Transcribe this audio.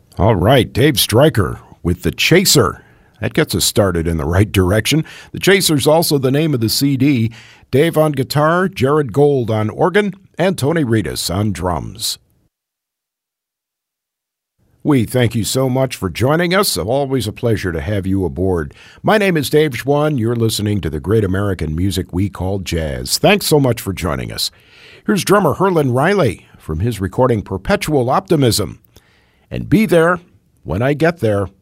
All right, Dave Stryker with The Chaser. That gets us started in the right direction. The Chaser's also the name of the CD. Dave on guitar, Jared Gold on organ, and Tony Reedus on drums. We thank you so much for joining us. Always a pleasure to have you aboard. My name is Dave Schwann. You're listening to the great American music we call jazz. Thanks so much for joining us. Here's drummer Herlin Riley from his recording Perpetual Optimism. And be there when I get there.